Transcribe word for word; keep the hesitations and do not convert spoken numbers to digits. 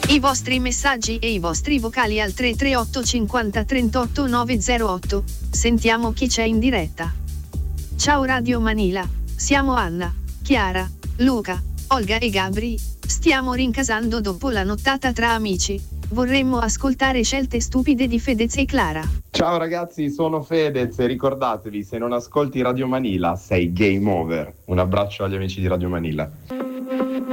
I vostri messaggi e i vostri vocali al tre tre otto cinquanta trentotto novecentotto. Sentiamo chi c'è in diretta. Ciao Radio Manila, siamo Anna, Chiara, Luca, Olga e Gabri. Stiamo rincasando dopo la nottata tra amici. Vorremmo ascoltare Scelte stupide di Fedez e Clara. Ciao ragazzi, sono Fedez e ricordatevi, se non ascolti Radio Manila sei game over. Un abbraccio agli amici di Radio Manila.